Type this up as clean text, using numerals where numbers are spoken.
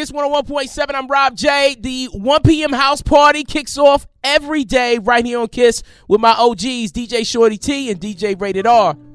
Kiss 101.7. I'm Rob J. The 1 p.m. house party kicks off every day right here on Kiss with my OGs, DJ Shorty T and DJ Rated R.